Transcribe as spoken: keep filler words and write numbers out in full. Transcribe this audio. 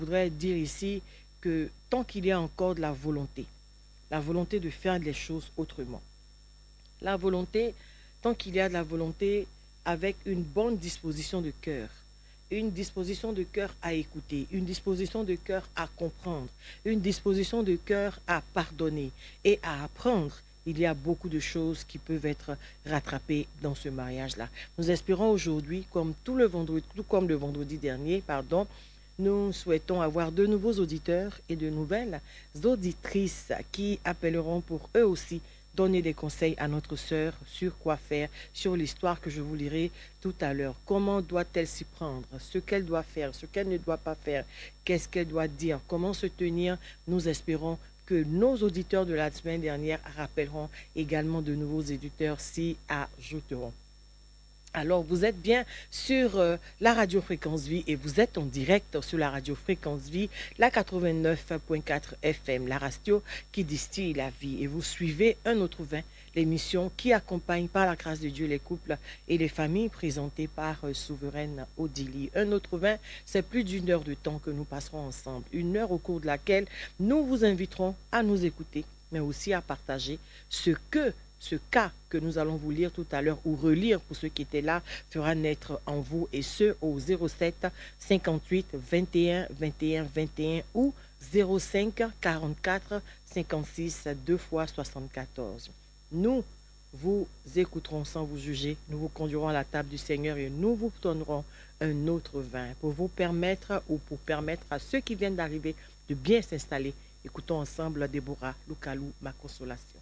Je voudrais dire ici que tant qu'il y a encore de la volonté, la volonté de faire les choses autrement, la volonté, tant qu'il y a de la volonté avec une bonne disposition de cœur, une disposition de cœur à écouter, une disposition de cœur à comprendre, une disposition de cœur à pardonner et à apprendre, il y a beaucoup de choses qui peuvent être rattrapées dans ce mariage-là. Nous espérons aujourd'hui, comme tout le vendredi, tout comme le vendredi dernier, pardon, nous souhaitons avoir de nouveaux auditeurs et de nouvelles auditrices qui appelleront pour eux aussi donner des conseils à notre sœur sur quoi faire, sur l'histoire que je vous lirai tout à l'heure. Comment doit-elle s'y prendre, ce qu'elle doit faire, ce qu'elle ne doit pas faire, qu'est-ce qu'elle doit dire, comment se tenir. Nous espérons que nos auditeurs de la semaine dernière rappelleront également de nouveaux éditeurs s'y ajouteront. Alors, vous êtes bien sur euh, la radio Fréquence Vie et vous êtes en direct sur la radio Fréquence Vie, la quatre-vingt-neuf virgule quatre F M, la radio qui distille la vie. Et vous suivez Un autre vin, l'émission qui accompagne par la grâce de Dieu les couples et les familles, présentée par euh, Souveraine Odili. Un autre vin, c'est plus d'une heure de temps que nous passerons ensemble. Une heure au cours de laquelle nous vous inviterons à nous écouter, mais aussi à partager ce que ce cas que nous allons vous lire tout à l'heure ou relire pour ceux qui étaient là fera naître en vous, et ce au zéro sept cinquante-huit vingt et un vingt et un vingt et un ou zéro cinq quarante-quatre cinquante-six deux fois soixante-quatorze. Nous vous écouterons sans vous juger, nous vous conduirons à la table du Seigneur et nous vous donnerons un autre vin pour vous permettre ou pour permettre à ceux qui viennent d'arriver de bien s'installer. Écoutons ensemble Déborah Loukalou, ma consolation.